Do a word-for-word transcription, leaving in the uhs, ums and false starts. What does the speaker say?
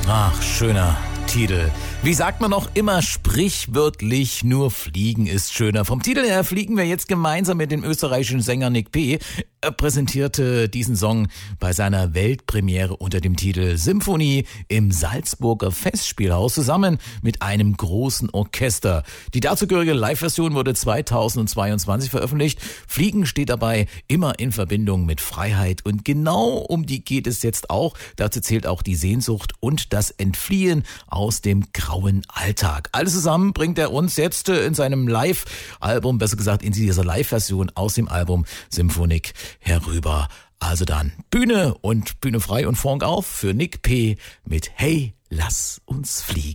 Ach, schöner Titel. Wie sagt man auch immer sprichwörtlich, nur Fliegen ist schöner. Vom Titel her fliegen wir jetzt gemeinsam mit dem österreichischen Sänger Nick P. Er präsentierte diesen Song bei seiner Weltpremiere unter dem Titel Symphonie im Salzburger Festspielhaus zusammen mit einem großen Orchester. Die dazugehörige Live-Version wurde zweitausendzweiundzwanzig veröffentlicht. Fliegen steht dabei immer in Verbindung mit Freiheit und genau um die geht es jetzt auch. Dazu zählt auch die Sehnsucht und das Entfliehen aus dem grauen Alltag. Alles zusammen bringt er uns jetzt in seinem Live-Album, besser gesagt in dieser Live-Version aus dem Album Symphonik herüber. Also dann Bühne und Bühne frei und Funk auf für Nick P. mit Hey, lass uns fliegen.